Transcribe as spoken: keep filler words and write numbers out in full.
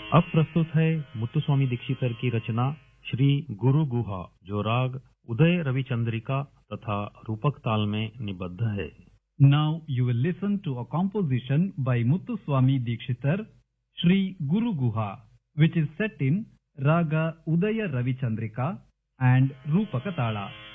अब प्रस्तुत है मुत्तुस्वामी दीक्षितर की रचना श्री गुरु गुहा, जो राग उदय रविचंद्रिका तथा रूपक ताल में निबद्ध है। Now you will listen to a composition by Muthuswami Dikshitar, Shri Guru Guha, which is set in Raga Udaya Ravichandrika and Rupaka Tala.